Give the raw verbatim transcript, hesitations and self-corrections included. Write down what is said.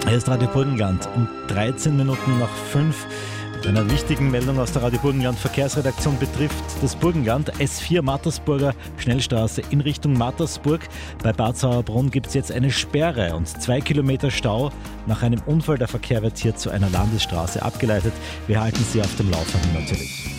Hier ist Radio Burgenland um dreizehn Minuten nach fünf. Mit einer wichtigen Meldung aus der Radio Burgenland Verkehrsredaktion betrifft das Burgenland. S vier Mattersburger Schnellstraße in Richtung Mattersburg. Bei Bad Sauerbrunn gibt es jetzt eine Sperre und zwei Kilometer Stau. Nach einem Unfall, der Verkehr wird hier zu einer Landesstraße abgeleitet. Wir halten Sie auf dem Laufenden natürlich.